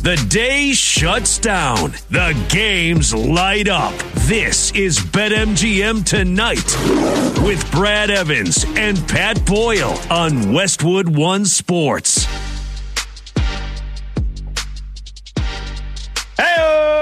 The day shuts down. The games light up. This is BetMGM Tonight with Brad Evans and Pat Boyle on Westwood One Sports. Hey,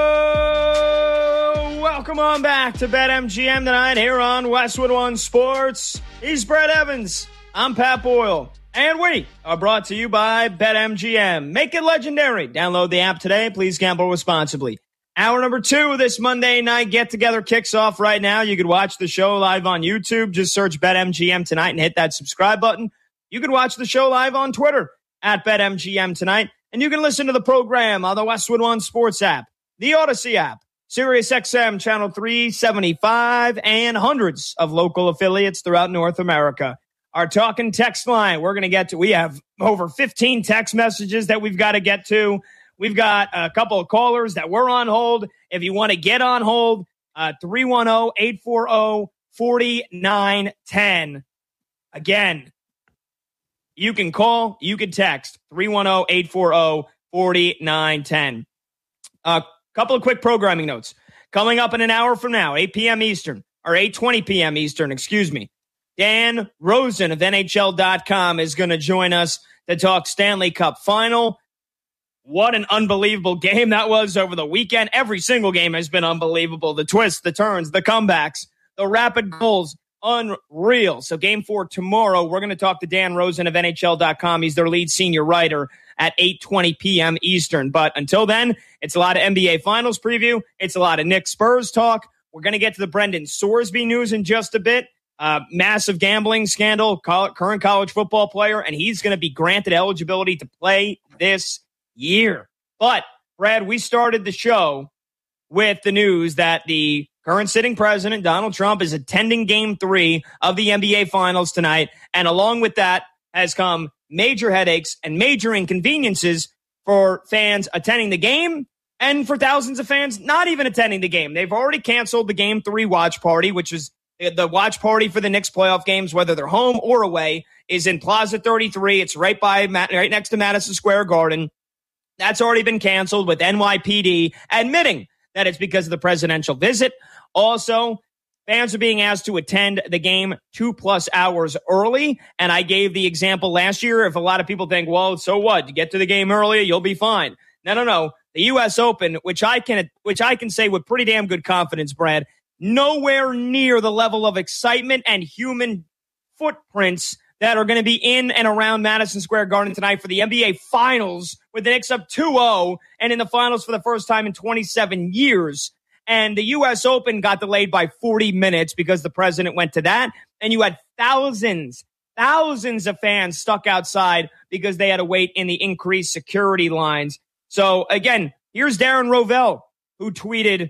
welcome on back to BetMGM Tonight here on Westwood One Sports. He's Brad Evans. I'm Pat Boyle. And we are brought to you by BetMGM. Make it legendary. Download the app today. Please gamble responsibly. Hour number 2 of this Monday night get-together kicks off right now. You could watch the show live on YouTube. Just search BetMGM Tonight and hit that subscribe button. You could watch the show live on Twitter at BetMGM Tonight. And you can listen to the program on the Westwood One Sports app, the Odyssey app, SiriusXM Channel 375, and hundreds of local affiliates throughout North America. Our talking text line, we have over 15 text messages that we've got to get to. We've got a couple of callers that were on hold. If you want to get on hold, 310-840-4910. Again, you can call, you can text 310-840-4910. A couple of quick programming notes. Coming up in an hour from now, 8 p.m. Eastern, or 8:20 p.m. Eastern, excuse me. Dan Rosen of NHL.com is going to join us to talk Stanley Cup Final. What an unbelievable game that was over the weekend. Every single game has been unbelievable. The twists, the turns, the comebacks, the rapid goals, unreal. So Game 4 tomorrow, we're going to talk to Dan Rosen of NHL.com. He's their lead senior writer at 8:20 p.m. Eastern. But until then, it's a lot of NBA Finals preview. It's a lot of Knicks Spurs talk. We're going to get to the Brendan Sorsby news in just a bit. Massive gambling scandal, current college football player, and he's going to be granted eligibility to play this year. But, Brad, we started the show with the news that the current sitting president, Donald Trump, is attending Game 3 of the NBA Finals tonight, and along with that has come major headaches and major inconveniences for fans attending the game and for thousands of fans not even attending the game. They've already canceled the Game 3 watch party, which is the watch party for the Knicks playoff games, whether they're home or away, is in Plaza 33. It's right next to Madison Square Garden. That's already been canceled, with NYPD admitting that it's because of the presidential visit. Also, fans are being asked to attend the game 2+ hours early. And I gave the example last year. If a lot of people think, well, so what? You get to the game earlier, you'll be fine. No. The U.S. Open, which I can say with pretty damn good confidence, Brad, nowhere near the level of excitement and human footprints that are going to be in and around Madison Square Garden tonight for the NBA Finals, with the Knicks up 2-0 and in the Finals for the first time in 27 years. And the U.S. Open got delayed by 40 minutes because the president went to that. And you had thousands of fans stuck outside because they had to wait in the increased security lines. So, again, here's Darren Rovell, who tweeted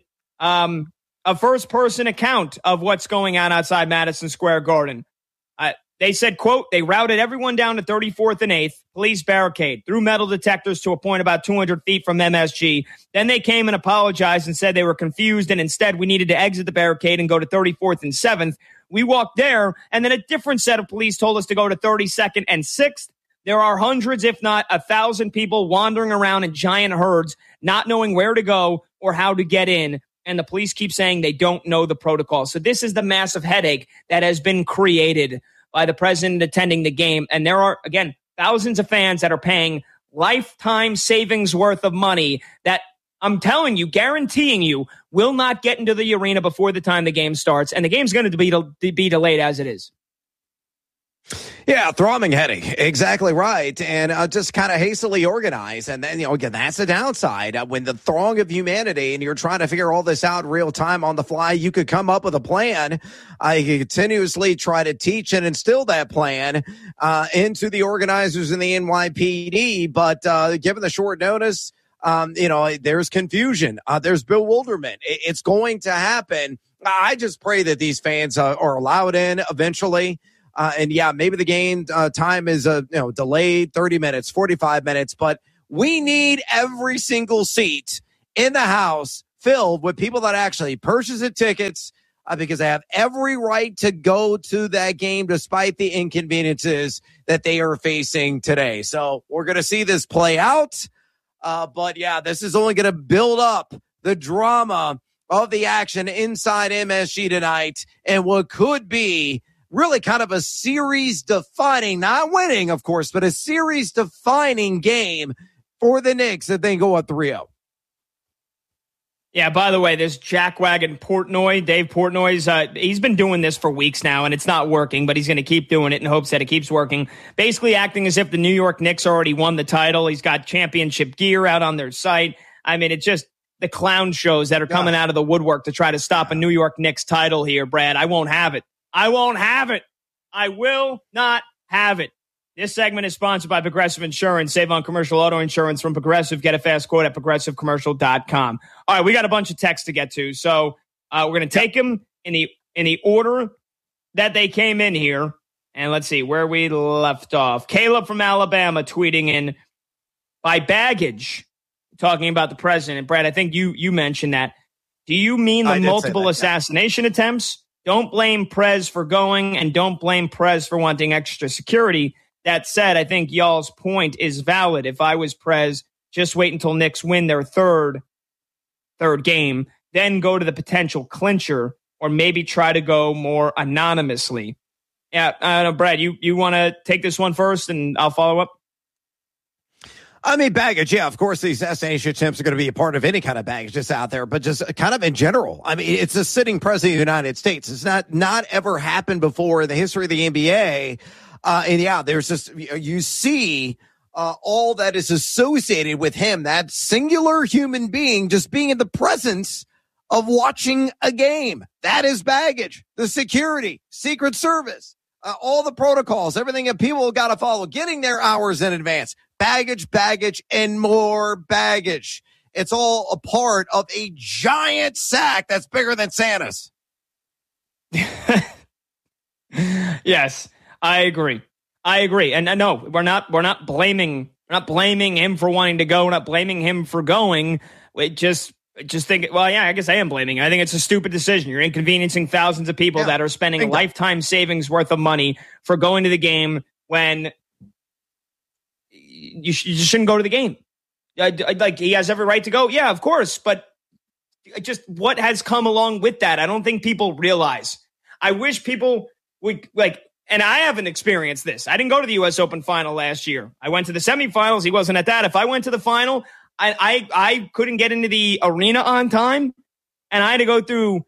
a first-person account of what's going on outside Madison Square Garden. They said, quote, they routed everyone down to 34th and 8th, police barricade, threw metal detectors to a point about 200 feet from MSG. Then they came and apologized and said they were confused, and instead we needed to exit the barricade and go to 34th and 7th. We walked there, and then a different set of police told us to go to 32nd and 6th. There are hundreds, if not 1,000 people wandering around in giant herds, not knowing where to go or how to get in. And the police keep saying they don't know the protocol. So this is the massive headache that has been created by the president attending the game. And there are, again, thousands of fans that are paying lifetime savings worth of money that I'm telling you, guaranteeing you, will not get into the arena before the time the game starts. And the game's going to be delayed as it is. Yeah, throbbing headache. Exactly right. And just kind of hastily organized. And then, again, that's the downside. When the throng of humanity and you're trying to figure all this out in real time on the fly, you could come up with a plan. You continuously try to teach and instill that plan into the organizers in the NYPD. But given the short notice, there's confusion. There's bewilderment. It's going to happen. I just pray that these fans are allowed in eventually. And yeah, maybe the game time is delayed 30 minutes, 45 minutes, but we need every single seat in the house filled with people that actually purchase the tickets because they have every right to go to that game despite the inconveniences that they are facing today. So we're going to see this play out. But yeah, this is only going to build up the drama of the action inside MSG tonight, and what could be really kind of a series-defining, not winning, of course, but a series-defining game for the Knicks if they go up 3-0. Yeah, by the way, this jackwagon Portnoy, Dave Portnoy's, he's been doing this for weeks now, and it's not working, but he's going to keep doing it in hopes that it keeps working. Basically acting as if the New York Knicks already won the title. He's got championship gear out on their site. I mean, it's just the clown shows that are coming out of the woodwork to try to stop a New York Knicks title here, Brad. I won't have it. I won't have it. I will not have it. This segment is sponsored by Progressive Insurance. Save on commercial auto insurance from Progressive. Get a fast quote at progressivecommercial.com. All right, we got a bunch of texts to get to, so we're going to take them in the order that they came in here. And let's see where we left off. Caleb from Alabama tweeting in, by baggage, talking about the president. Brad, I think you mentioned that. Do you mean the multiple assassination attempts? Don't blame Prez for going, and don't blame Prez for wanting extra security. That said, I think y'all's point is valid. If I was Prez, just wait until Knicks win their third game, then go to the potential clincher, or maybe try to go more anonymously. Yeah, I don't know, Brad, you want to take this one first, and I'll follow up? I mean, baggage, yeah, of course, these assassination attempts are going to be a part of any kind of baggage that's out there, but just kind of in general. I mean, it's a sitting president of the United States. It's not ever happened before in the history of the NBA. And yeah, there's just, you see all that is associated with him, that singular human being just being in the presence of watching a game. That is baggage. The security, Secret Service, all the protocols, everything that people got to follow, getting their hours in advance. Baggage, and more baggage. It's all a part of a giant sack that's bigger than Santa's. Yes, I agree. And no, we're not blaming him for wanting to go. We're not blaming him for going. We just think, well, yeah, I guess I am blaming. I think it's a stupid decision. You're inconveniencing thousands of people that are spending lifetime savings worth of money for going to the game when you just shouldn't go to the game. Like, he has every right to go. Yeah, of course. But just what has come along with that, I don't think people realize. I wish people would, like, and I haven't experienced this. I didn't go to the U.S. Open final last year. I went to the semifinals. He wasn't at that. If I went to the final, I couldn't get into the arena on time, and I had to go through,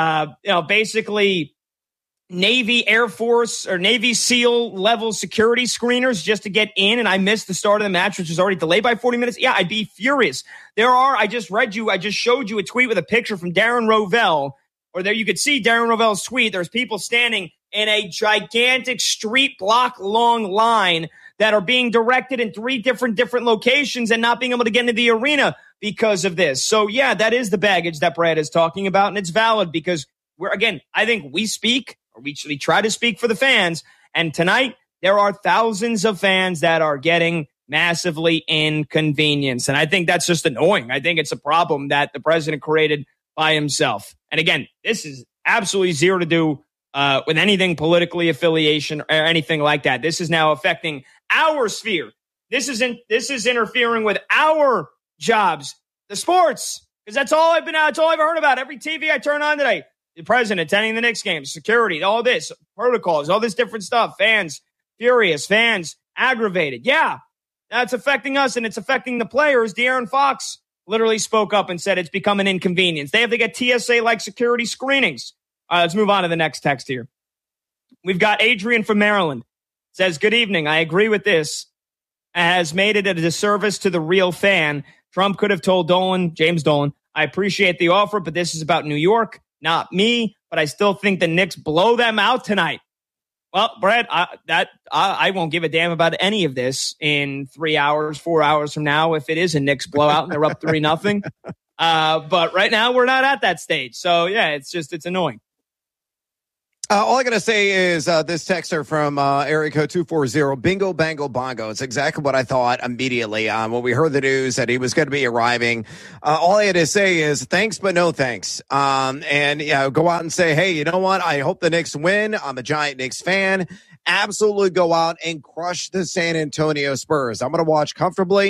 basically Navy, Air Force, or Navy SEAL level security screeners just to get in, and I missed the start of the match, which was already delayed by 40 minutes. Yeah, I'd be furious. I just showed you a tweet with a picture from Darren Rovell, or there you could see Darren Rovell's tweet. There's people standing in a gigantic street block long line that are being directed in three different locations and not being able to get into the arena because of this. So yeah, that is the baggage that Brad is talking about, and it's valid because I think we speak, or we try to speak for the fans, and tonight there are thousands of fans that are getting massively inconvenienced, and I think that's just annoying. I think it's a problem that the president created by himself. And again, this is absolutely zero to do with anything politically affiliation or anything like that. This is now affecting our sphere. This is interfering with our jobs, the sports, because that's all I've heard about. Every TV I turn on today, the president attending the Knicks games, security, all this, protocols, all this different stuff. Fans furious, fans aggravated. Yeah, that's affecting us, and it's affecting the players. De'Aaron Fox literally spoke up and said it's become an inconvenience. They have to get TSA-like security screenings. Let's move on to the next text here. We've got Adrian from Maryland. Says, good evening. I agree with this. Has made it a disservice to the real fan. Trump could have told James Dolan, I appreciate the offer, but this is about New York, not me. But I still think the Knicks blow them out tonight. Well, Brad, I won't give a damn about any of this in 3 hours, 4 hours from now if it is a Knicks blowout and they're up 3-0. But right now we're not at that stage. So yeah, it's annoying. All I got to say is this texter from area code 240, bingo, bango, bongo. It's exactly what I thought immediately when we heard the news that he was going to be arriving. All I had to say is thanks, but no thanks. And go out and say, hey, you know what? I hope the Knicks win. I'm a giant Knicks fan. Absolutely go out and crush the San Antonio Spurs. I'm going to watch comfortably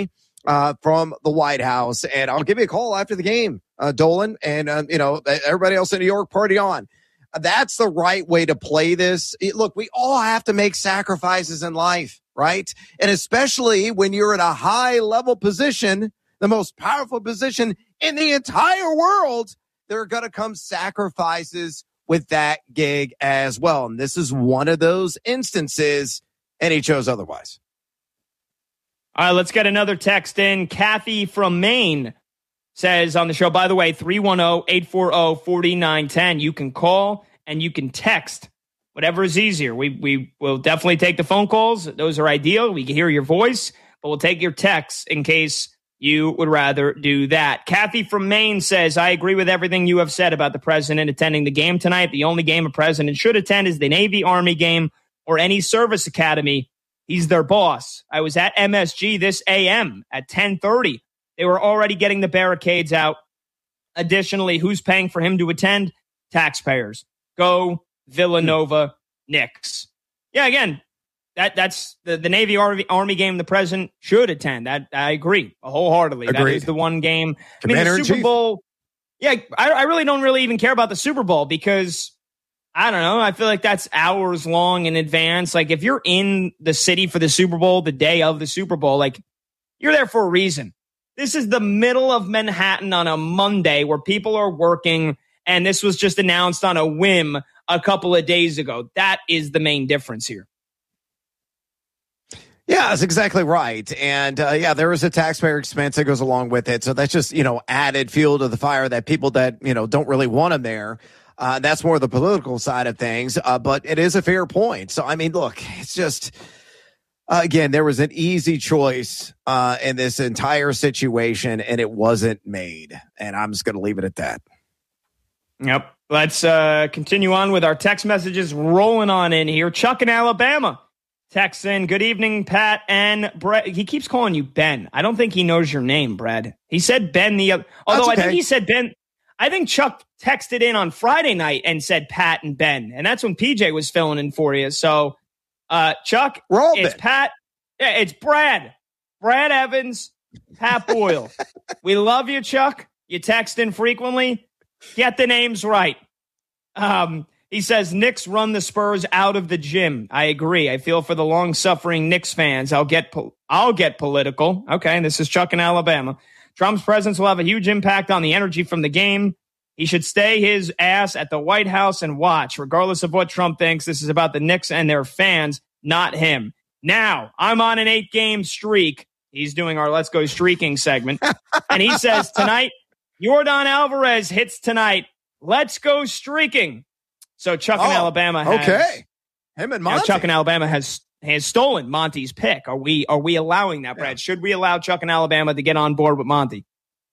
from the White House. And I'll give you a call after the game, Dolan, and, everybody else in New York, party on. That's the right way to play this. Look, we all have to make sacrifices in life, right? And especially when you're in a high level position, the most powerful position in the entire world, there are going to come sacrifices with that gig as well. And this is one of those instances, and he chose otherwise. All right, let's get another text in. Kathy from Maine says on the show, by the way, 310-840-4910. You can call and you can text, whatever is easier. We will definitely take the phone calls. Those are ideal. We can hear your voice, but we'll take your texts in case you would rather do that. Kathy from Maine says, I agree with everything you have said about the president attending the game tonight. The only game a president should attend is the Navy Army game or any service academy. He's their boss. I was at MSG this AM at 10:30. They were already getting the barricades out. Additionally, who's paying for him to attend? Taxpayers. Go Villanova Knicks. Yeah, again, that's the Navy Army game the president should attend. That I agree wholeheartedly. Agreed. That is the one game. Commander the Super Bowl. Yeah, I really don't even care about the Super Bowl because I don't know. I feel like that's hours long in advance. Like if you're in the city for the Super Bowl, the day of the Super Bowl, like you're there for a reason. This is the middle of Manhattan on a Monday where people are working, and this was just announced on a whim a couple of days ago. That is the main difference here. Yeah, that's exactly right. And there is a taxpayer expense that goes along with it. So that's just, added fuel to the fire that people that, don't really want them there. That's more the political side of things. But it is a fair point. So, I mean, look, it's just, again, there was an easy choice in this entire situation, and it wasn't made. And I'm just going to leave it at that. Yep. Let's continue on with our text messages rolling on in here. Chuck in Alabama. Text in, good evening, Pat and Brett. He keeps calling you Ben. I don't think he knows your name, Brad. He said Ben although I think he said Ben. I think Chuck texted in on Friday night and said Pat and Ben. And that's when PJ was filling in for you. So, Chuck, it's Pat. Yeah, it's Brad. Brad Evans, Pat Boyle. We love you, Chuck. You text in frequently. Get the names right. He says, Knicks run the Spurs out of the gym. I agree. I feel for the long-suffering Knicks fans. I'll get political. Okay, this is Chuck in Alabama. Trump's presence will have a huge impact on the energy from the game. He should stay his ass at the White House and watch. Regardless of what Trump thinks, this is about the Knicks and their fans, not him. Now, I'm on an 8-game streak. He's doing our Let's Go Streaking segment. And he says, tonight, Yordan Alvarez hits tonight. Let's go streaking. So Chuck in Alabama has him and Monty. Chuck in Alabama has stolen Monty's pick. Are we allowing that, Brad? Yeah. Should we allow Chuck in Alabama to get on board with Monty?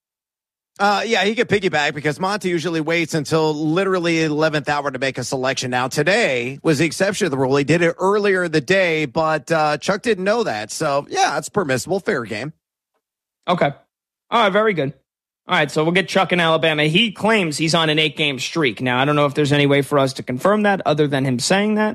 He could piggyback because Monty usually waits until literally 11th hour to make a selection. Now today was the exception to the rule. He did it earlier in the day, but Chuck didn't know that. So yeah, it's permissible, fair game. Okay. All right, very good. All right, so we'll get Chuck in Alabama. He claims he's on an 8-game streak. Now, I don't know if there's any way for us to confirm that other than him saying that.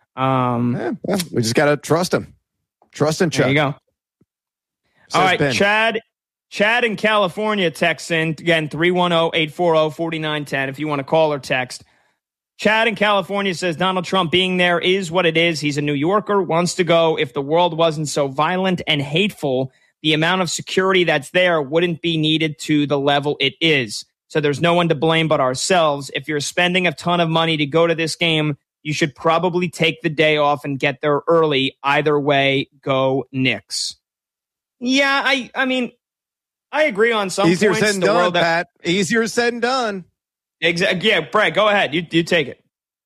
We just got to trust him. Trust in Chuck. There you go. All right, Ben. Chad in California texts in. Again, 310-840-4910 if you want to call or text. Chad in California says Donald Trump being there is what it is. He's a New Yorker, wants to go. If the world wasn't so violent and hateful, the amount of security that's there wouldn't be needed to the level it is. So there's no one to blame but ourselves. If you're spending a ton of money to go to this game, you should probably take the day off and get there early. Either way, go Knicks. Yeah, I mean, I agree on some Easier points. Said and done, Pat. Easier said and done. Exactly. Yeah, Brad, go ahead. You take it.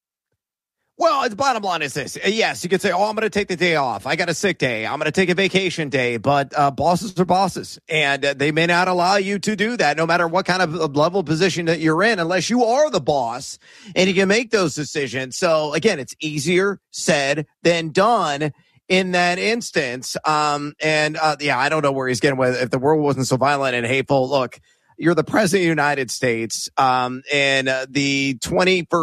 Well, the bottom line is this. Yes, you could say, I'm going to take the day off. I got a sick day. I'm going to take a vacation day. But bosses are bosses, and they may not allow you to do that no matter what kind of level position that you're in unless you are the boss and you can make those decisions. So, again, it's easier said than done in that instance. I don't know where he's getting with. If the world wasn't so violent and hateful, look, you're the president of the United States in the 21st